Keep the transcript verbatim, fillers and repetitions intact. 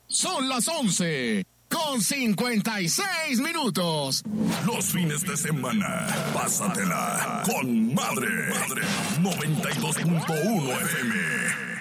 Son las once con cincuenta y seis minutos. Los fines de semana, pásatela con Madre. Madre noventa y dos punto uno F M.